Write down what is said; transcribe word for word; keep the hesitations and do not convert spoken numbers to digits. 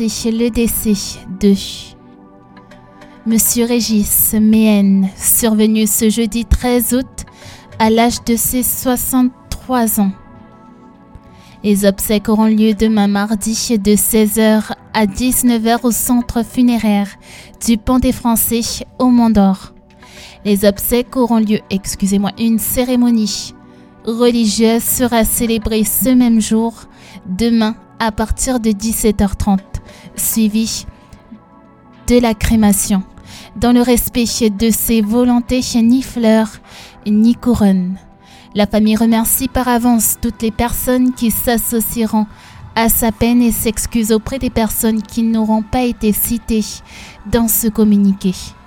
annoncer le décès de Monsieur Régis Méhen, survenu ce jeudi treize août à l'âge de ses soixante-trois ans. Les obsèques auront lieu demain mardi de seize heures à dix-neuf heures au centre funéraire du Pont des Français au Mont-d'Or. Les obsèques auront lieu, excusez-moi, une cérémonie religieuse sera célébrée ce même jour, demain à partir de dix-sept heures trente, suivie de la crémation, dans le respect de ses volontés, ni fleurs ni couronne. La famille remercie par avance toutes les personnes qui s'associeront à sa peine et s'excuse auprès des personnes qui n'auront pas été citées dans ce communiqué.